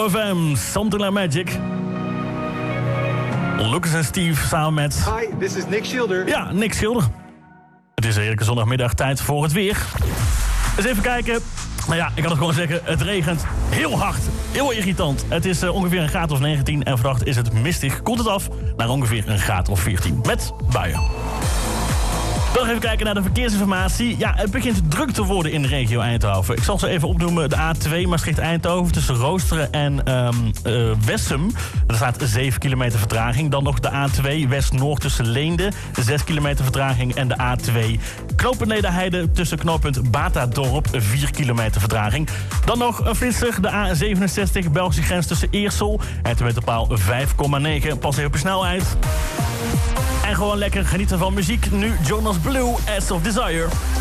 Metro FM, Something Like Magic. Lucas en Steve samen met... Hi, this is Nick Schilder. Ja, Nick Schilder. Het is een heerlijke zondagmiddag, tijd voor het weer. Eens even kijken. Nou ja, ik kan het gewoon zeggen, het regent heel hard. Heel irritant. Het is ongeveer een graad of 19 en vannacht is het mistig. Koelt het af naar ongeveer een graad of 14. Met buien. Dan even kijken naar de verkeersinformatie. Ja, het begint druk te worden in de regio Eindhoven. Ik zal ze even opnoemen. De A2 Maastricht-Eindhoven tussen Roosteren en Wessem. Er staat 7 kilometer vertraging. Dan nog de A2 West-Noord tussen Leende. 6 kilometer vertraging. En de A2 knooppunt Nederheide tussen knooppunt Batadorp. 4 kilometer vertraging. Dan nog een flitser. De A67 Belgische grens tussen Eersel. En de meterpaal 5,9. Pas even op je snelheid. En gewoon lekker genieten van muziek. Nu Jonas Blue, As of Desire.